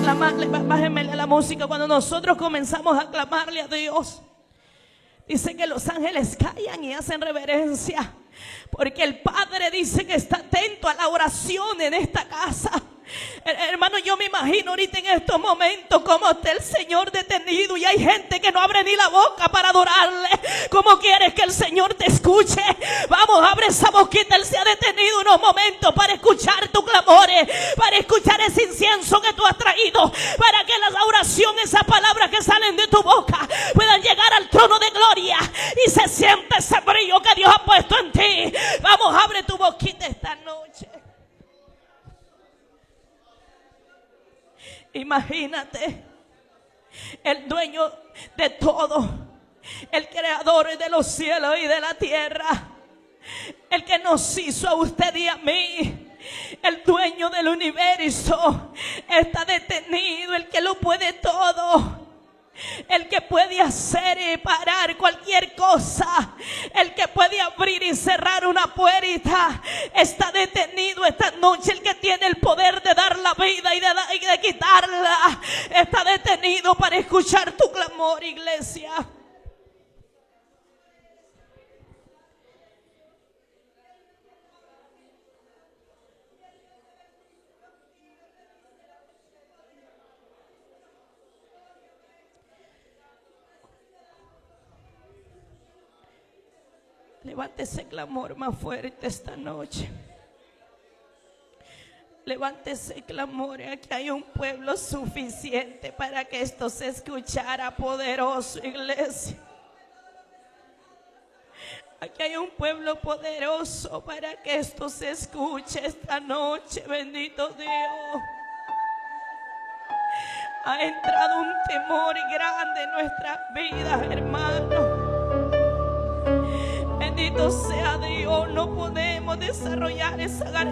Bájenme la música. Cuando nosotros comenzamos a clamarle a Dios, dice que los ángeles callan y hacen reverencia, porque el Padre dice que está atento a la oración en esta casa. Hermano, yo me imagino ahorita en estos momentos cómo está el Señor detenido y hay gente que no abre ni la boca para adorarle. ¿Cómo quieres que el Señor te escuche? Vamos, abre esa boquita. Él se ha detenido unos momentos para escuchar tus clamores, para escuchar ese incienso que tú has traído, para que la oración, esas palabras que salen de tu boca puedan llegar al trono de gloria y se siente ese brillo que Dios ha puesto en ti. Vamos, abre tu boquita esta noche. Imagínate, el dueño de todo, el creador de los cielos y de la tierra, el que nos hizo a usted y a mí, el dueño del universo, está detenido, el que lo puede todo, el que puede hacer y parar cualquier cosa, el que puede abrir y cerrar una puerta, está detenido esta noche. El que tiene el poder de dar la vida y de quitarla, está detenido para escuchar tu clamor, iglesia. Levante ese clamor más fuerte esta noche. Levante ese clamor. Aquí hay un pueblo suficiente para que esto se escuchara poderoso, iglesia. Aquí hay un pueblo poderoso para que esto se escuche esta noche. Bendito Dios. Ha entrado un temor grande en nuestras vidas, hermanos. Bendito sea Dios, no podemos desarrollar esa garganta.